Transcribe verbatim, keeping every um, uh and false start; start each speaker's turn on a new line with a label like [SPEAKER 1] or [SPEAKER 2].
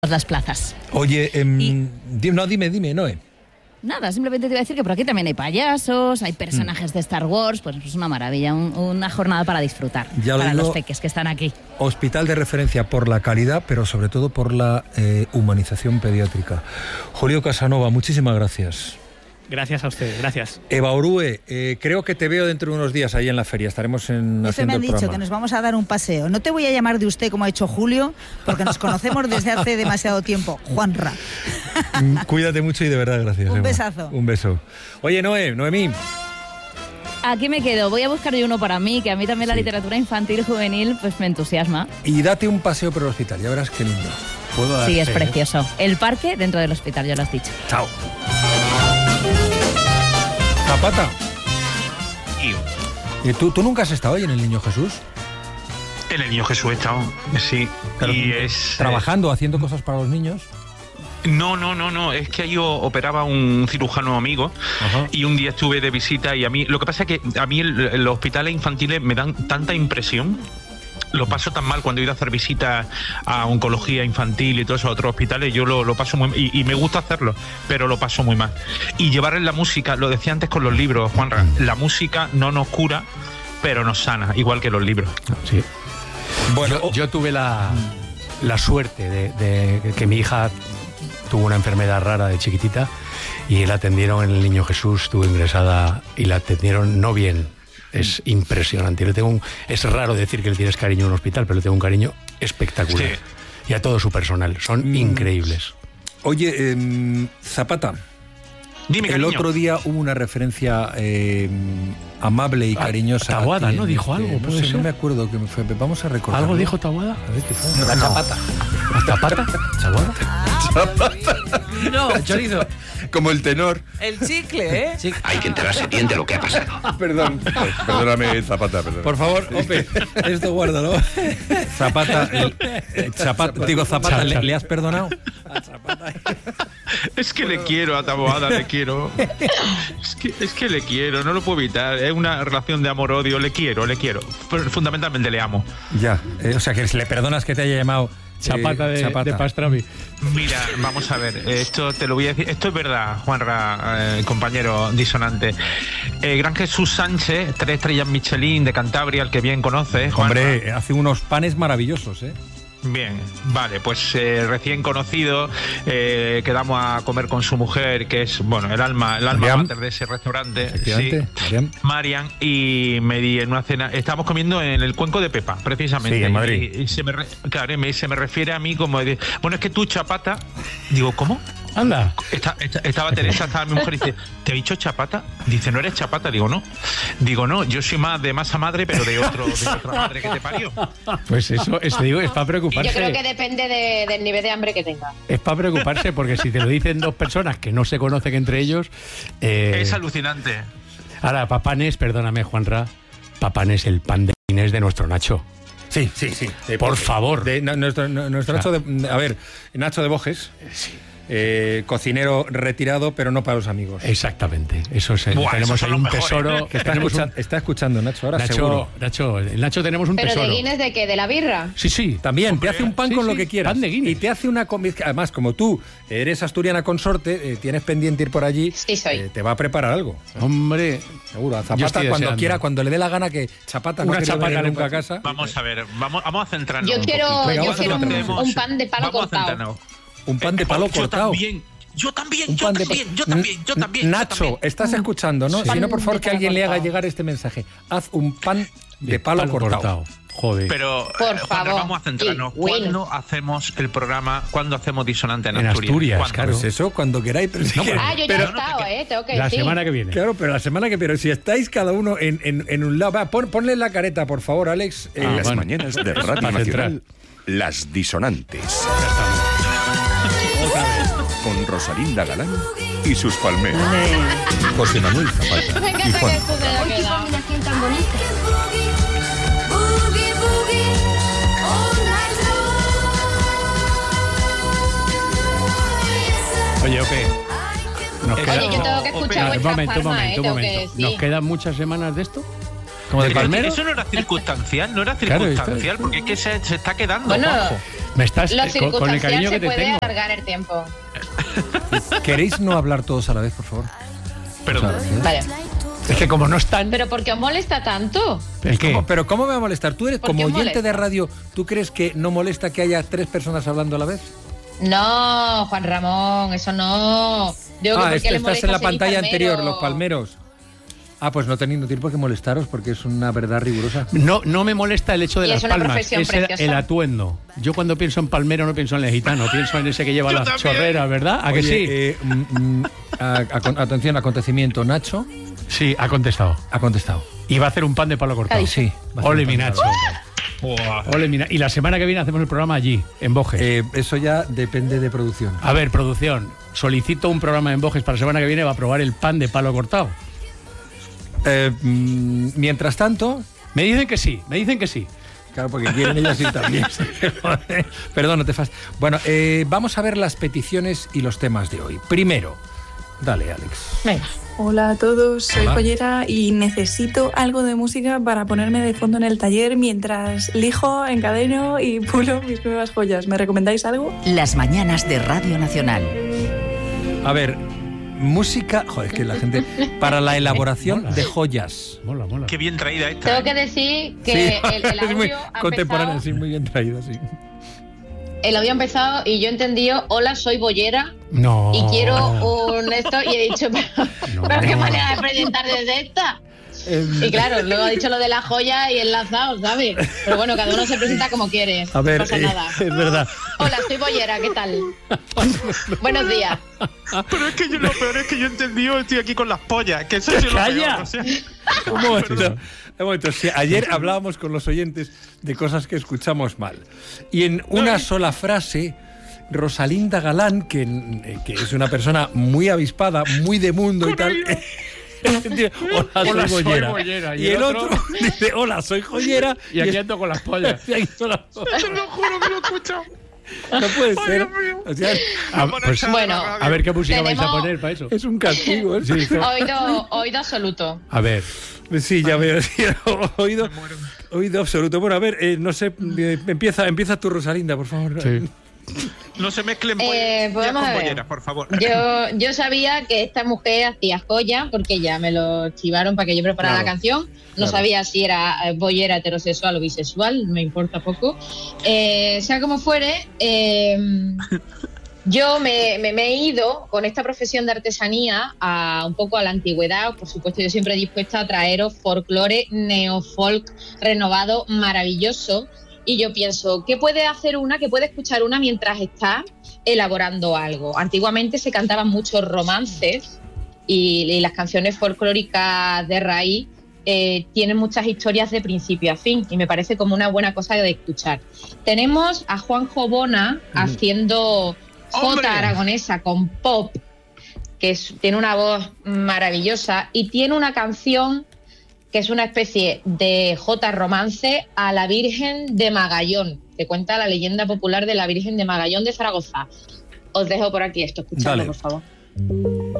[SPEAKER 1] las plazas.
[SPEAKER 2] Oye, eh,
[SPEAKER 1] y...
[SPEAKER 2] no, dime, dime, Noé.
[SPEAKER 1] Nada, simplemente te iba a decir que por aquí también hay payasos, hay personajes mm. de Star Wars, pues es una maravilla, un, una jornada para disfrutar, ya para digo, los peques que están aquí.
[SPEAKER 2] Hospital de referencia por la calidad, pero sobre todo por la eh, humanización pediátrica. Julio Casanova, muchísimas gracias.
[SPEAKER 3] Gracias a usted, gracias.
[SPEAKER 2] Eva Orue, eh, creo que te veo dentro de unos días ahí en la feria. Estaremos en,
[SPEAKER 4] Eso
[SPEAKER 2] haciendo
[SPEAKER 4] me han
[SPEAKER 2] el
[SPEAKER 4] dicho
[SPEAKER 2] programa.
[SPEAKER 4] que nos vamos a dar un paseo. No te voy a llamar de usted como ha hecho Julio, porque nos conocemos desde hace demasiado tiempo. Juanra.
[SPEAKER 2] Cuídate mucho y de verdad gracias.
[SPEAKER 4] Un
[SPEAKER 2] Eva.
[SPEAKER 4] besazo.
[SPEAKER 2] Un beso. Oye, Noé, Noemí.
[SPEAKER 1] Aquí me quedo. Voy a buscar yo uno para mí, que a mí también sí. La literatura infantil y juvenil pues me entusiasma.
[SPEAKER 2] Y date un paseo por el hospital, ya verás qué lindo.
[SPEAKER 1] ¿Puedo darte? Sí, es precioso. El parque dentro del hospital, ya lo has dicho.
[SPEAKER 2] Chao. Zapata. ¿Y tú, tú nunca has estado ahí en el Niño Jesús?
[SPEAKER 5] En el Niño Jesús he estado, sí.
[SPEAKER 2] Pero,
[SPEAKER 5] y es
[SPEAKER 2] ¿trabajando,
[SPEAKER 5] eh,
[SPEAKER 2] haciendo cosas para los niños?
[SPEAKER 5] No, no, no, no. Es que ahí operaba un cirujano amigo. Ajá. Y un día estuve de visita y a mí... Lo que pasa es que a mí el, los hospitales infantiles me dan tanta impresión. Lo paso tan mal cuando he ido a hacer visitas a oncología infantil y todos esos otros hospitales. Yo lo, lo paso muy mal y, y me gusta hacerlo, pero lo paso muy mal. Y llevar la música, lo decía antes con los libros, Juanra, la música no nos cura, pero nos sana, igual que los libros.
[SPEAKER 6] Sí. Bueno, yo, yo tuve la, la suerte de, de que mi hija tuvo una enfermedad rara de chiquitita y la atendieron en el Niño Jesús, estuvo ingresada y la atendieron no bien. Es impresionante. Le tengo un, es raro decir que le tienes cariño a un hospital, pero le tengo un cariño espectacular. Sí. Y a todo su personal. Son mm. increíbles.
[SPEAKER 2] Oye, eh, Zapata.
[SPEAKER 5] Dime,
[SPEAKER 2] el
[SPEAKER 5] cariño.
[SPEAKER 2] Otro día hubo una referencia eh, amable y cariñosa.
[SPEAKER 6] Taboada,
[SPEAKER 2] a ti,
[SPEAKER 6] ¿no? Dijo algo.
[SPEAKER 2] No sé, no me acuerdo que me fue. Vamos a recordar.
[SPEAKER 6] ¿Algo dijo Taboada?
[SPEAKER 2] A ver qué fue.
[SPEAKER 6] La Zapata. ¿La Zapata? ¿Taboada?
[SPEAKER 2] Zapata.
[SPEAKER 7] No.
[SPEAKER 2] El chorizo. Como el tenor.
[SPEAKER 7] El chicle, ¿eh?
[SPEAKER 8] Sí. Hay que enterarse bien de lo que ha pasado.
[SPEAKER 2] Perdón. Perdóname, Zapata. Perdón. Por favor, Ope, esto guárdalo. Zapata. El, el Zapata. Digo, Zapata, ¿le, ¿le has perdonado? A Zapata.
[SPEAKER 5] Es que le quiero a Taboada, le quiero. Es que, es que le quiero, no lo puedo evitar. Es una relación de amor-odio, le quiero, le quiero. Pero fundamentalmente le amo.
[SPEAKER 2] Ya, eh, o sea que le perdonas que te haya llamado
[SPEAKER 6] Chapata, eh, de, Chapata. de Pastrami.
[SPEAKER 5] Mira, vamos a ver, esto te lo voy a decir. Esto es verdad, Juanra, eh, compañero disonante. Eh, Gran Jesús Sánchez, tres estrellas Michelin de Cantabria, el que bien conoces.
[SPEAKER 2] Hombre, hace unos panes maravillosos, ¿eh?
[SPEAKER 5] Bien, vale, pues eh, recién conocido, eh, quedamos a comer con su mujer, que es, bueno, el alma, el alma mater de ese restaurante, sí, Marian. Marian, y me di en una cena, estábamos comiendo en el Cuenco de Pepa, precisamente.
[SPEAKER 2] Sí, en Madrid.
[SPEAKER 5] Y, y se me, claro, me, se me refiere a mí como, de, bueno, es que tú, Chapata, digo, ¿cómo?
[SPEAKER 6] Anda.
[SPEAKER 5] Esta, esta, estaba Teresa, estaba mi mujer y dice, ¿te ha dicho Chapata? Dice, ¿no eres Chapata? Digo, no. Digo, no, yo soy más de masa madre, pero de otro, de otra madre que te parió.
[SPEAKER 6] Pues eso, eso digo, es para preocuparse.
[SPEAKER 9] Yo creo que depende de, del nivel de hambre que tenga.
[SPEAKER 6] Es para preocuparse, porque si te lo dicen dos personas que no se conocen entre ellos... Eh...
[SPEAKER 5] Es alucinante.
[SPEAKER 6] Ahora, Papanes, perdóname, Juanra, Papanes, el pan de Inés de nuestro Nacho.
[SPEAKER 2] Sí, sí, sí.
[SPEAKER 6] De, por favor.
[SPEAKER 2] De, no, nuestro nuestro Nacho de... A ver, Nacho de Bojes... Sí. Eh, cocinero retirado, pero no para los amigos.
[SPEAKER 6] Exactamente. Eso es. Buah, tenemos ahí un mejores, tesoro.
[SPEAKER 2] ¿eh? Que está, escucha, un... está escuchando Nacho ahora,
[SPEAKER 6] Nacho,
[SPEAKER 2] seguro.
[SPEAKER 6] Nacho, Nacho, tenemos un
[SPEAKER 9] ¿Pero
[SPEAKER 6] tesoro.
[SPEAKER 9] ¿Pero de Guinness de qué? ¿De la birra?
[SPEAKER 6] Sí, sí.
[SPEAKER 2] También. Hombre, te hace un pan
[SPEAKER 6] sí,
[SPEAKER 2] con
[SPEAKER 6] sí,
[SPEAKER 2] lo que quieras.
[SPEAKER 6] Pan de Guinness.
[SPEAKER 2] Y te hace una... Además, como tú eres asturiana consorte, eh, tienes pendiente ir por allí,
[SPEAKER 9] sí, soy.
[SPEAKER 2] Eh, te va a preparar algo.
[SPEAKER 6] Hombre.
[SPEAKER 2] Seguro. A Zapata, cuando deseando. quiera, cuando le dé la gana, que Chapata no quiere venir nunca a casa.
[SPEAKER 5] Vamos a ver, vamos, vamos a centrarnos
[SPEAKER 9] Yo
[SPEAKER 5] un
[SPEAKER 9] quiero,
[SPEAKER 5] Venga,
[SPEAKER 9] yo quiero un, un pan de palo
[SPEAKER 5] vamos
[SPEAKER 9] cortado.
[SPEAKER 2] Un pan de palo
[SPEAKER 5] eh,
[SPEAKER 2] cortado.
[SPEAKER 5] También. Yo también, yo también, yo también, yo también.
[SPEAKER 2] Nacho,
[SPEAKER 5] yo también.
[SPEAKER 2] estás escuchando, ¿no?
[SPEAKER 6] Sí.
[SPEAKER 2] Si no, por favor, que alguien
[SPEAKER 9] cortado.
[SPEAKER 2] le haga llegar este mensaje. Haz un pan de, de palo, palo cortado. cortado.
[SPEAKER 6] Joder.
[SPEAKER 5] Pero,
[SPEAKER 9] por
[SPEAKER 5] eh,
[SPEAKER 9] favor.
[SPEAKER 5] Vamos a centrarnos. ¿Cuándo hacemos el programa? ¿Cuándo hacemos Disonante en,
[SPEAKER 6] en
[SPEAKER 5] Asturias?
[SPEAKER 6] Asturias, claro.
[SPEAKER 2] Pues eso, cuando queráis. Pero si
[SPEAKER 9] no,
[SPEAKER 2] queréis.
[SPEAKER 9] Ah, yo ya
[SPEAKER 2] pero,
[SPEAKER 9] he estado, ¿eh? Tengo que
[SPEAKER 6] La
[SPEAKER 9] decir.
[SPEAKER 6] semana que viene.
[SPEAKER 2] Claro, pero la semana que viene. Si estáis cada uno en, en, en un lado. Va, pon, ponle la careta, por favor, Alex.
[SPEAKER 8] En
[SPEAKER 2] eh,
[SPEAKER 8] las
[SPEAKER 2] bueno.
[SPEAKER 8] mañanas de Radio Nacional, Las Disonantes.
[SPEAKER 2] Otra vez.
[SPEAKER 8] Con Rosalinda Galán y sus palmeras.
[SPEAKER 2] José Manuel Zapata.
[SPEAKER 9] Me encanta
[SPEAKER 2] y Juan.
[SPEAKER 9] que esto se haya quedado.
[SPEAKER 10] Combinación tan bonita.
[SPEAKER 6] Oye, Ope. Nos
[SPEAKER 9] Oye,
[SPEAKER 6] queda...
[SPEAKER 9] yo tengo que escuchar
[SPEAKER 6] no,
[SPEAKER 9] vuestra
[SPEAKER 6] un momento, un
[SPEAKER 9] farma,
[SPEAKER 6] momento,
[SPEAKER 9] eh,
[SPEAKER 6] un
[SPEAKER 9] tengo
[SPEAKER 6] momento.
[SPEAKER 9] que decir.
[SPEAKER 6] ¿Nos quedan muchas semanas de esto? ¿Como de palmero?
[SPEAKER 5] Eso no era circunstancial, no era circunstancial, claro, porque es que se, se está quedando.
[SPEAKER 9] Bueno,
[SPEAKER 5] Juanjo.
[SPEAKER 6] Me estás
[SPEAKER 9] lo
[SPEAKER 6] eh, con, con el cariño que te
[SPEAKER 9] se puede
[SPEAKER 6] tengo.
[SPEAKER 9] alargar el tiempo.
[SPEAKER 2] ¿Queréis no hablar todos a la vez, por favor?
[SPEAKER 5] Perdón.
[SPEAKER 9] Vale.
[SPEAKER 6] Es que como no están...
[SPEAKER 9] ¿Pero por qué os molesta tanto?
[SPEAKER 6] ¿El qué?
[SPEAKER 2] ¿Cómo, pero ¿cómo me va a molestar? Tú eres
[SPEAKER 9] ¿Por
[SPEAKER 2] como
[SPEAKER 9] qué
[SPEAKER 2] oyente
[SPEAKER 9] molesta?
[SPEAKER 2] de radio, ¿tú crees que no molesta que haya tres personas hablando a la vez?
[SPEAKER 9] No, Juan Ramón, eso no. Digo que
[SPEAKER 2] Ah,
[SPEAKER 9] ¿por
[SPEAKER 2] es
[SPEAKER 9] qué
[SPEAKER 2] que
[SPEAKER 9] le
[SPEAKER 2] estás
[SPEAKER 9] molesta
[SPEAKER 2] en la
[SPEAKER 9] ser
[SPEAKER 2] pantalla
[SPEAKER 9] palmero?
[SPEAKER 2] anterior, los palmeros. Ah, pues no tenéis no tiene por qué molestaros porque es una verdad rigurosa.
[SPEAKER 6] No, no me molesta el hecho de
[SPEAKER 9] Y
[SPEAKER 6] las
[SPEAKER 9] es una
[SPEAKER 6] palmas,
[SPEAKER 9] profesión
[SPEAKER 6] es el,
[SPEAKER 9] preciosa.
[SPEAKER 6] el atuendo. Yo cuando pienso en palmero no pienso en el gitano, pienso en ese que lleva
[SPEAKER 5] Yo
[SPEAKER 6] las
[SPEAKER 5] también.
[SPEAKER 6] chorreras, ¿verdad? ¿A que
[SPEAKER 2] Oye,
[SPEAKER 6] sí?
[SPEAKER 2] eh, mm, mm, a- a- atención, acontecimiento. Nacho
[SPEAKER 6] Sí, ha contestado.
[SPEAKER 2] ha contestado.
[SPEAKER 6] Y va a hacer un pan de palo cortado.
[SPEAKER 2] Sí. va a ser
[SPEAKER 6] Ole
[SPEAKER 2] un
[SPEAKER 6] mi
[SPEAKER 2] pan
[SPEAKER 6] Nacho.
[SPEAKER 5] Buah.
[SPEAKER 6] Ole mi Na- Y la semana que viene hacemos el programa allí, en Bojes.
[SPEAKER 2] Eh, eso ya depende de producción.
[SPEAKER 6] A ver, producción, solicito un programa en Bojes para la semana que viene va a probar el pan de palo cortado.
[SPEAKER 2] Eh, mm, mientras tanto,
[SPEAKER 6] Me dicen que sí, me dicen que sí.
[SPEAKER 2] claro, porque quieren ellos ir también. Perdón, no te fas. Bueno, eh, vamos a ver las peticiones y los temas de hoy. Primero, dale, Alex.
[SPEAKER 9] Venga.
[SPEAKER 10] Hola a todos, soy
[SPEAKER 2] Hola.
[SPEAKER 10] joyera y necesito algo de música para ponerme de fondo en el taller mientras lijo, encadeno y pulo mis nuevas joyas. ¿Me recomendáis algo?
[SPEAKER 11] Las mañanas de Radio Nacional.
[SPEAKER 2] A ver, música, joder, es que la gente para la elaboración
[SPEAKER 6] Mola.
[SPEAKER 2] de joyas.
[SPEAKER 6] Mola, mola.
[SPEAKER 5] Qué bien traída esta.
[SPEAKER 9] Tengo
[SPEAKER 5] ¿eh?
[SPEAKER 9] que decir que
[SPEAKER 2] Sí,
[SPEAKER 9] el, el
[SPEAKER 2] es muy
[SPEAKER 9] audio ha
[SPEAKER 2] contemporánea,
[SPEAKER 9] empezado,
[SPEAKER 2] sí, muy bien traído, sí.
[SPEAKER 9] el audio ha empezado y yo he entendido, hola, soy boyera
[SPEAKER 6] No.
[SPEAKER 9] y quiero un esto y he dicho, pero,
[SPEAKER 6] No.
[SPEAKER 9] pero qué manera de presentar desde esta.
[SPEAKER 2] Em,
[SPEAKER 9] Y claro, luego ha dicho lo de la joya y enlazado, ¿sabes? Pero bueno, cada uno se presenta como quiere.
[SPEAKER 2] A ver,
[SPEAKER 9] no pasa
[SPEAKER 2] eh,
[SPEAKER 9] nada.
[SPEAKER 2] es verdad.
[SPEAKER 9] Hola, soy boyera, ¿qué tal? Buenos días.
[SPEAKER 5] Pero es que yo lo peor es que yo he entendido, estoy aquí con las pollas, que eso es lo
[SPEAKER 6] ¡Calla!
[SPEAKER 5] peor. O sea,
[SPEAKER 2] Un momento, un momento. Sí, ayer hablábamos con los oyentes de cosas que escuchamos mal. Y en una sola frase, Rosalinda Galán, que, que es una persona muy avispada, muy de mundo y tal. Hola,
[SPEAKER 6] Hola,
[SPEAKER 2] soy
[SPEAKER 6] soy
[SPEAKER 2] boyera.
[SPEAKER 6] boyera.
[SPEAKER 2] Y, el otro, dice, hola, soy joyera.
[SPEAKER 6] Y aquí ando con las pollas.
[SPEAKER 2] Y aquí son las pollas.
[SPEAKER 5] te lo juro que lo he escuchado.
[SPEAKER 2] No puede
[SPEAKER 5] Ay,
[SPEAKER 2] ser.
[SPEAKER 5] Dios mío.
[SPEAKER 2] O sea,
[SPEAKER 6] Ah,
[SPEAKER 5] Van a
[SPEAKER 6] pues,
[SPEAKER 5] echar de la
[SPEAKER 9] Bueno,
[SPEAKER 5] radio.
[SPEAKER 6] a ver qué música vais a
[SPEAKER 9] Tenemos-
[SPEAKER 6] poner para eso.
[SPEAKER 2] es un castigo. ¿eh?
[SPEAKER 6] Sí, sí.
[SPEAKER 9] Oído, oído absoluto.
[SPEAKER 6] A ver,
[SPEAKER 2] Sí, ya veo. Sí, oído, oído absoluto. Bueno, a ver, eh, no sé, eh, empieza, empieza tu Rosalinda, por favor.
[SPEAKER 6] sí.
[SPEAKER 5] No se mezclen
[SPEAKER 9] Eh,
[SPEAKER 5] pollas
[SPEAKER 9] pues vamos
[SPEAKER 5] con
[SPEAKER 9] a ver.
[SPEAKER 5] bolleras, por favor.
[SPEAKER 9] Yo, yo sabía que esta mujer hacía joya porque ya me lo chivaron para que yo preparara
[SPEAKER 2] Claro,
[SPEAKER 9] la canción. No
[SPEAKER 2] claro.
[SPEAKER 9] sabía si era eh, boyera heterosexual o bisexual, me importa poco. Eh, sea como fuere, eh, yo me, me- me he ido con esta profesión de artesanía a un poco a la antigüedad. Por supuesto, yo siempre dispuesta a traeros folclore, neofolk renovado, maravilloso. Y yo pienso, ¿qué puede hacer una, qué puede escuchar una mientras está elaborando algo? Antiguamente se cantaban muchos romances y, y las canciones folclóricas de raíz eh, tienen muchas historias de principio a fin y me parece como una buena cosa de escuchar. Tenemos a Juanjo Bona haciendo
[SPEAKER 5] ¡Hombre!
[SPEAKER 9] jota aragonesa con pop, que es- tiene una voz maravillosa y tiene una canción que es una especie de jota romance a la Virgen de Magallón, que cuenta la leyenda popular de la Virgen de Magallón de Zaragoza. Os dejo por aquí esto, escuchadlo,
[SPEAKER 2] Dale.
[SPEAKER 9] por favor.